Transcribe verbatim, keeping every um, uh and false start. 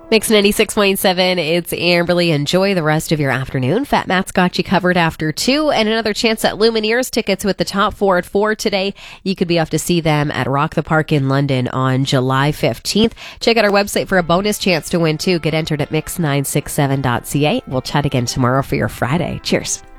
Mix ninety-six point seven, it's Amberly. Enjoy the rest of your afternoon. Fat Matt's got you covered after two, and another chance at Lumineers tickets with the top four at four today. You could be off to see them at Rock the Park in London on July fifteenth. Check out our website for a bonus chance to win, too. Get entered at mix nine six seven dot c a. We'll chat again tomorrow for your Friday. Cheers.